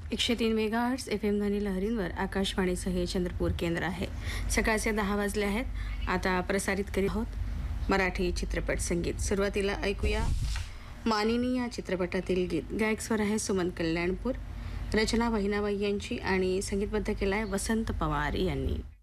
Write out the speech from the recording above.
103 megahertz FM ध्वनी लहरींवर आकाशवाणीचं हे चंद्रपूर केंद्र आहे. सकाळचे 10 वाजले आहेत. आता प्रसारित करीत आहोत मराठी चित्रपट संगीत. सुरुवातीला ऐकूया मानिनी या चित्रपटातील गीत. गायक स्वर आहे सुमन कल्याणपूर, रचना बहिणाबाई यांची आणि संगीतबद्ध केलाय वसंत पवार यांनी.